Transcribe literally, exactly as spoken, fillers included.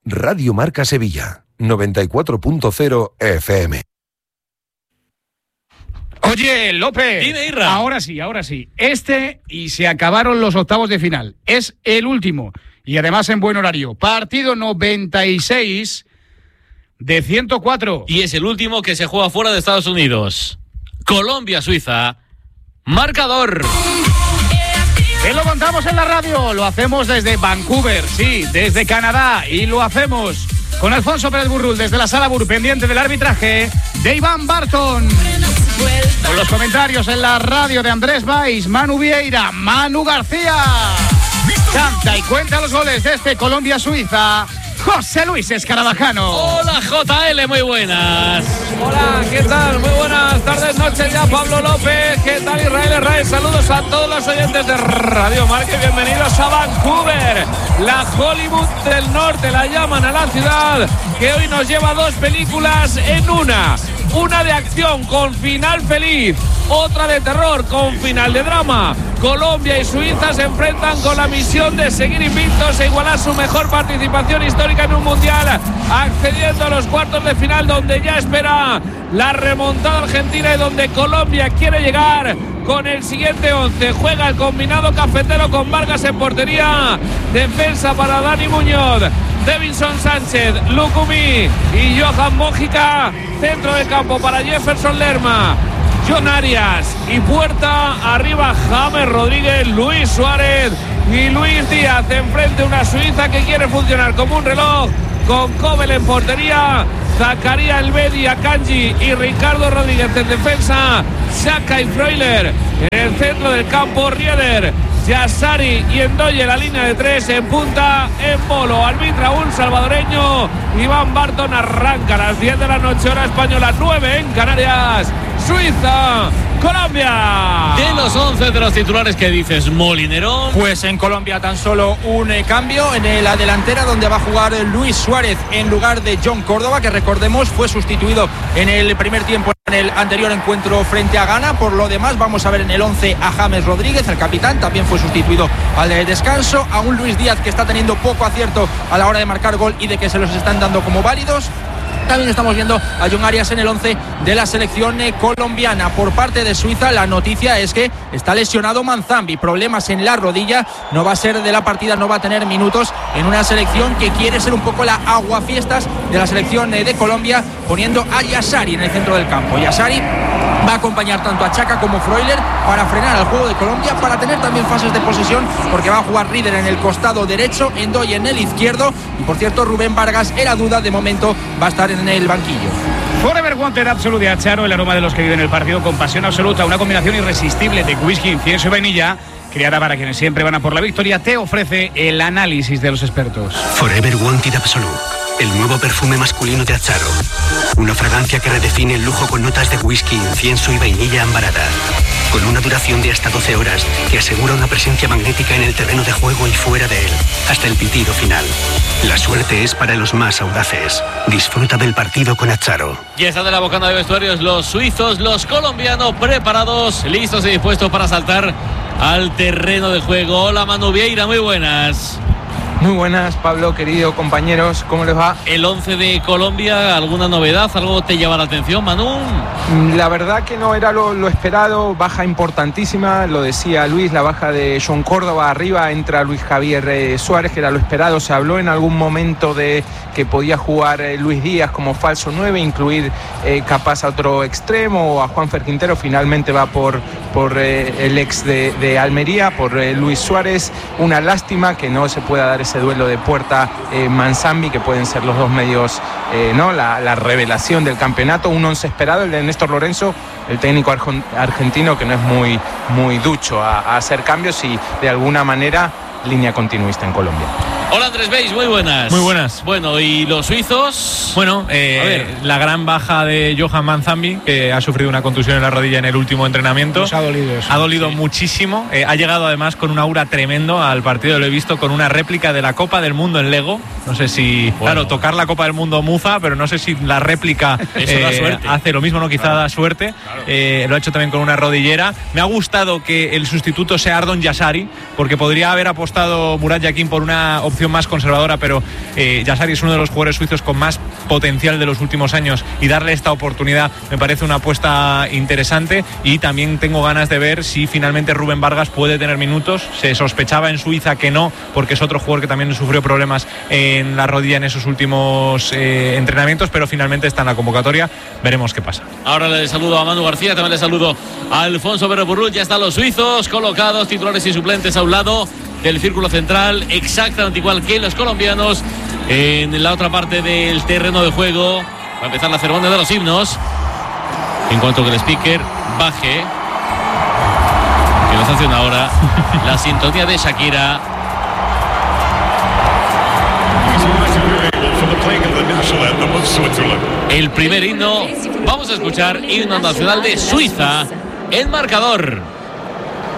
Radio Marca Sevilla, noventa y cuatro punto cero F M. Oye, López, Dime, Irra. ahora sí, ahora sí. Este, y se acabaron los octavos de final. Es el último, y además en buen horario. Partido noventa y seis de ciento cuatro. Y es el último que se juega fuera de Estados Unidos. Colombia-Suiza. Marcador. Te lo contamos en la radio, lo hacemos desde Vancouver, sí, desde Canadá, y lo hacemos con Alfonso Pérez Burrul desde la Sala Bur, pendiente del arbitraje de Iván Barton. Con los comentarios en la radio de Andrés Valls, Manu Vieira, Manu García. Canta y cuenta los goles de este Colombia-Suiza, José Luis Escarabajano. Hola, J L, muy buenas. Hola, ¿qué tal? Muy buenas tardes, noches ya, Pablo López. ¿Qué tal, Israel Herrera? Saludos a todos los oyentes de Radio Marca. Bienvenidos a Vancouver, la Hollywood del Norte. La llaman a la ciudad que hoy nos lleva dos películas en una. Una de acción con final feliz, otra de terror con final de drama. Colombia y Suiza se enfrentan con la misión de seguir invictos e igualar su mejor participación histórica en un mundial, accediendo a los cuartos de final, donde ya espera la remontada argentina y donde Colombia quiere llegar con el siguiente once. Juega el combinado cafetero con Vargas en portería, defensa para Dani Muñoz, Davinson Sánchez, Lucumí y Johan Mójica, centro de campo para Jefferson Lerma, John Arias y puerta arriba James Rodríguez, Luis Suárez y Luis Díaz. Enfrente una Suiza que quiere funcionar como un reloj, con Kobel en portería, Zakaria Elbedi, Akanji y Ricardo Rodríguez en defensa, Xhaka y Freuler en el centro del campo, Rieder, Yassari y Endoye la línea de tres, en punta en polo. Arbitra un salvadoreño, Iván Barton. Arranca a las diez de la noche hora española, nueve en Canarias. Suiza, Colombia. De los once de los titulares que dices, Molinero. Pues en Colombia tan solo un eh, cambio en la delantera, donde va a jugar Luis Suárez en lugar de John Córdoba, que recordemos fue sustituido en el primer tiempo en el anterior encuentro frente a Ghana. Por lo demás, vamos a ver en el once a James Rodríguez, el capitán, también fue sustituido al de descanso, a un Luis Díaz que está teniendo poco acierto a la hora de marcar gol y de que se los están dando como válidos. También estamos viendo a John Arias en el once de la selección colombiana. Por parte de Suiza, la noticia es que está lesionado Manzambi, problemas en la rodilla, no va a ser de la partida, no va a tener minutos en una selección que quiere ser un poco la aguafiestas de la selección de Colombia, poniendo a Yassari en el centro del campo. Yassari va a acompañar tanto a Xhaka como Freuler para frenar al juego de Colombia, para tener también fases de posesión, porque va a jugar Rieder en el costado derecho, Endoye en el izquierdo, y por cierto Rubén Vargas era duda, de momento va a estar en el banquillo. Forever Wanted Absolute de Acharo, el aroma de los que viven el partido con pasión absoluta, una combinación irresistible de whisky, incienso y vainilla, creada para quienes siempre van a por la victoria, te ofrece el análisis de los expertos. Forever Wanted Absolute, el nuevo perfume masculino de Acharo. Una fragancia que redefine el lujo con notas de whisky, incienso y vainilla ambarada. Con una duración de hasta doce horas que asegura una presencia magnética en el terreno de juego y fuera de él, hasta el pitido final. La suerte es para los más audaces. Disfruta del partido con Acharo. Ya están de la bocana de vestuarios los suizos, los colombianos preparados, listos y dispuestos para saltar al terreno de juego. Hola, Manu Vieira, muy buenas. Muy buenas, Pablo, querido compañeros, ¿cómo les va? El once de Colombia, ¿alguna novedad? ¿Algo te llama la atención, Manu? La verdad que no era lo, lo esperado, baja importantísima, lo decía Luis, la baja de John Córdoba, arriba entra Luis Javier eh, Suárez, que era lo esperado. Se habló en algún momento de que podía jugar eh, Luis Díaz como falso nueve, incluir eh, capaz a otro extremo o a Juanfer Quintero. Finalmente va por, por eh, el ex de, de Almería, por eh, Luis Suárez. Una lástima que no se pueda dar ese duelo de Puerta eh, Manzambi, que pueden ser los dos medios, eh, ¿no? La, la revelación del campeonato. Un once esperado, el de Néstor Lorenzo, el técnico argentino, que no es muy, muy ducho a, a hacer cambios y de alguna manera línea continuista en Colombia. Hola, Andrés Valls, muy buenas. Muy buenas. Bueno, ¿y los suizos? Bueno, eh, la gran baja de Johan Manzambi, que ha sufrido una contusión en la rodilla en el último entrenamiento. Nos ha dolido eso. Ha dolido sí. muchísimo. Eh, ha llegado además con un aura tremendo al partido, lo he visto, con una réplica de la Copa del Mundo en Lego. No sé si, bueno, claro, tocar la Copa del Mundo muza, pero no sé si la réplica eso da eh, suerte. hace lo mismo, no, quizá claro. da suerte. Claro. Eh, lo ha hecho también con una rodillera. Me ha gustado que el sustituto sea Ardon Yassari, porque podría haber apostado Murat Yakin por una opción opción más conservadora, pero eh, Yassari es uno de los jugadores suizos con más potencial de los últimos años y darle esta oportunidad me parece una apuesta interesante. Y también tengo ganas de ver si finalmente Rubén Vargas puede tener minutos. Se sospechaba en Suiza que no, porque es otro jugador que también sufrió problemas en la rodilla en esos últimos eh, entrenamientos, pero finalmente está en la convocatoria. Veremos qué pasa. Ahora le saludo a Manu García, también le saludo a Alfonso Berburrul. Ya están los suizos colocados, titulares y suplentes a un lado del círculo central, exactamente igual que los colombianos en la otra parte del terreno de juego. Va a empezar la ceremonia de los himnos, en cuanto que el speaker baje, que nos hace una hora, la sintonía de Shakira. El primer himno, vamos a escuchar himno nacional de Suiza, el marcador.